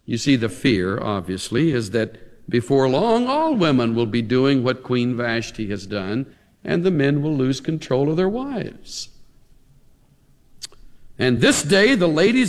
You see, the fear, obviously, is that before long all women will be doing what Queen Vashti has done, and the men will lose control of their wives. And this day the ladies